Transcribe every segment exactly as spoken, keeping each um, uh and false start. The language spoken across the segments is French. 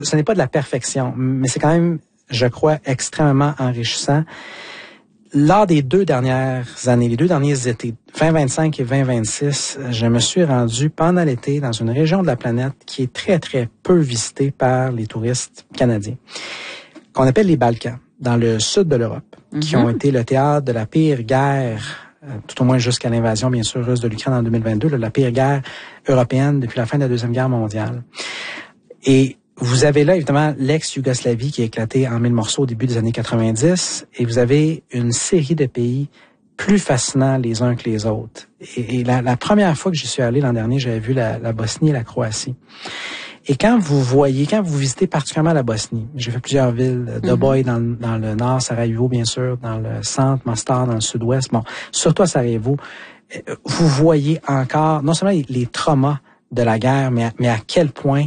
Ce n'est pas de la perfection, mais c'est quand même, je crois, extrêmement enrichissant. Lors des deux dernières années, les deux derniers étés, vingt vingt-cinq et vingt vingt-six, je me suis rendu pendant l'été dans une région de la planète qui est très, très peu visitée par les touristes canadiens, qu'on appelle les Balkans, dans le sud de l'Europe, mm-hmm. qui ont été le théâtre de la pire guerre, euh, tout au moins jusqu'à l'invasion, bien sûr, russe de l'Ukraine en deux mille vingt-deux, là, la pire guerre européenne depuis la fin de la Deuxième Guerre mondiale. Et vous avez là, évidemment, l'ex-Yougoslavie qui a éclaté en mille morceaux au début des années quatre-vingt-dix, et vous avez une série de pays plus fascinants les uns que les autres. Et, et la, la première fois que j'y suis allé l'an dernier, j'avais vu la, la Bosnie et la Croatie. Et quand vous voyez, quand vous visitez particulièrement la Bosnie, j'ai fait plusieurs villes, Doboj dans, dans le nord, Sarajevo bien sûr, dans le centre, Mostar dans le sud-ouest, bon, surtout à Sarajevo, vous voyez encore, non seulement les, les traumas de la guerre, mais à, mais à quel point,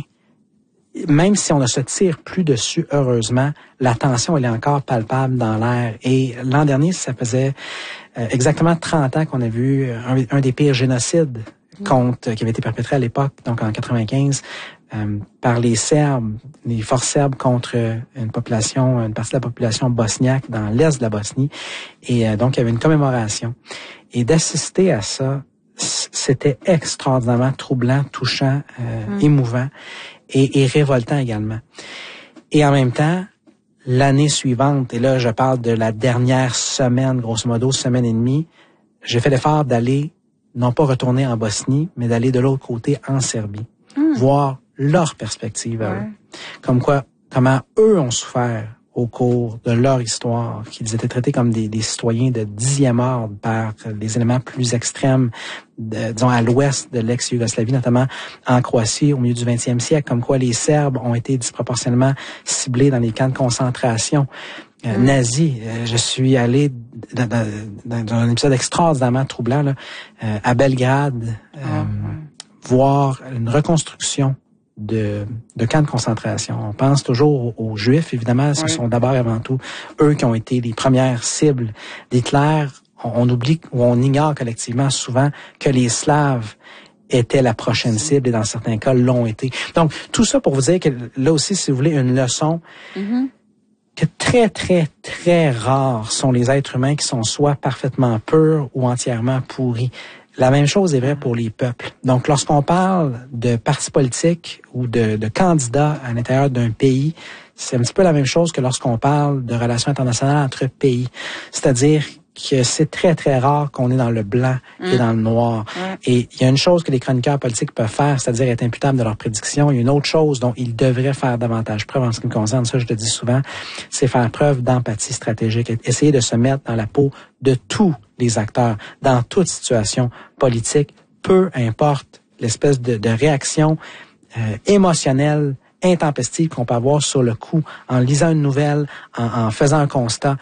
même si on ne se tire plus dessus, heureusement, la tension, elle est encore palpable dans l'air. Et l'an dernier, ça faisait euh, exactement trente ans qu'on a vu un, un des pires génocides contre, qui avait été perpétré à l'époque, donc en quatre-vingt-quinze, euh, par les Serbes, les forces serbes contre une population, une partie de la population bosniaque dans l'est de la Bosnie. Et euh, donc, il y avait une commémoration. Et d'assister à ça, c'était extraordinairement troublant, touchant, euh, mmh. émouvant et, et révoltant également. Et en même temps, l'année suivante, et là, je parle de la dernière semaine, grosso modo, semaine et demie, j'ai fait l'effort d'aller non pas retourner en Bosnie, mais d'aller de l'autre côté en Serbie, mmh. voir leur perspective à ouais. eux. Comme quoi, comment eux ont souffert au cours de leur histoire, qu'ils étaient traités comme des, des citoyens de dixième ordre par les éléments plus extrêmes, de, disons, à l'ouest de l'ex-Yougoslavie, notamment en Croatie au milieu du vingtième siècle, comme quoi les Serbes ont été disproportionnellement ciblés dans les camps de concentration. Euh, mmh. Nazi. Euh, je suis allé dans, dans, dans, dans un épisode extraordinairement troublant là, euh, à Belgrade, euh, mmh. voir une reconstruction de, de camps de concentration. On pense toujours aux, aux Juifs, évidemment. Ce oui. sont d'abord avant tout eux qui ont été les premières cibles d'Hitler. On, on oublie ou on ignore collectivement souvent que les Slaves étaient la prochaine cible et dans certains cas l'ont été. Donc, tout ça pour vous dire que là aussi, si vous voulez, une leçon mmh. que très, très, très rares sont les êtres humains qui sont soit parfaitement purs ou entièrement pourris. La même chose est vraie pour les peuples. Donc, lorsqu'on parle de partis politiques ou de, de candidats à l'intérieur d'un pays, c'est un petit peu la même chose que lorsqu'on parle de relations internationales entre pays. C'est-à-dire que c'est très, très rare qu'on est dans le blanc mmh. et dans le noir. Mmh. Et il y a une chose que les chroniqueurs politiques peuvent faire, c'est-à-dire être imputables de leurs prédictions. Il y a une autre chose dont ils devraient faire davantage preuve en ce qui me concerne, ça je le dis souvent, c'est faire preuve d'empathie stratégique, essayer de se mettre dans la peau de tous les acteurs, dans toute situation politique, peu importe l'espèce de, de réaction euh, émotionnelle, intempestive qu'on peut avoir sur le coup, en lisant une nouvelle, en, en faisant un constat.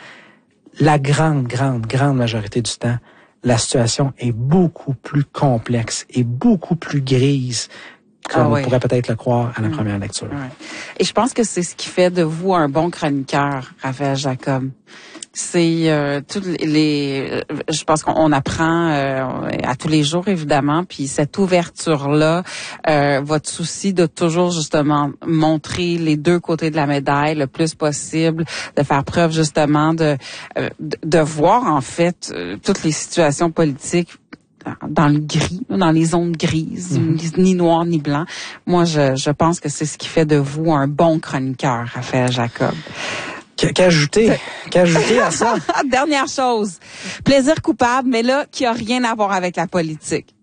La grande, grande, grande majorité du temps, la situation est beaucoup plus complexe et beaucoup plus grise qu'on ah ouais. pourrait peut-être le croire à la mmh. première lecture. Ouais. Et je pense que c'est ce qui fait de vous un bon chroniqueur, Raphaël Jacob. C'est euh, toutes les, je pense qu'on apprend euh, à tous les jours évidemment, puis cette ouverture là, euh, votre souci de toujours justement montrer les deux côtés de la médaille le plus possible, de faire preuve justement de euh, de, de voir en fait euh, toutes les situations politiques dans le gris, dans les zones grises, mm-hmm. ni noir ni blanc. Moi, je, je pense que c'est ce qui fait de vous un bon chroniqueur, Raphaël Jacob. Qu'ajouter, qu'ajouter à ça? Dernière chose, plaisir coupable, mais là, qui a rien à voir avec la politique.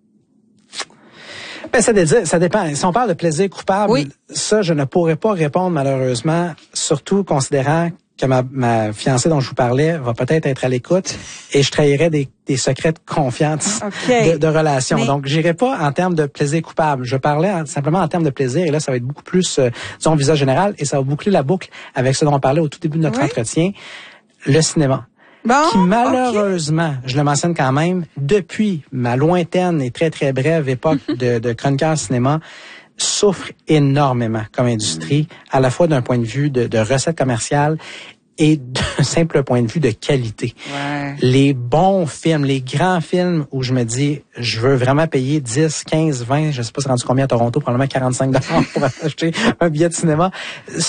Ben, ça, dé- ça dépend. Si on parle de plaisir coupable, oui. ça, je ne pourrais pas répondre malheureusement, surtout considérant que ma, ma fiancée dont je vous parlais va peut-être être à l'écoute et je trahirais des, des secrets de confiance okay. de, de relation. Mais... Donc, j'irai pas en termes de plaisir coupable. Je parlais en, simplement en termes de plaisir et là, ça va être beaucoup plus, euh, disons, visage général et ça va boucler la boucle avec ce dont on parlait au tout début de notre oui. entretien, le cinéma. Bon, qui malheureusement, okay. je le mentionne quand même, depuis ma lointaine et très, très brève époque de, de chroniqueur cinéma, souffre énormément comme industrie, à la fois d'un point de vue de, de recettes commerciales et d'un simple point de vue de qualité. Ouais. Les bons films, les grands films où je me dis, je veux vraiment payer dix, quinze, vingt, je sais pas c'est rendu combien à Toronto, probablement quarante-cinq dollars pour acheter un billet de cinéma.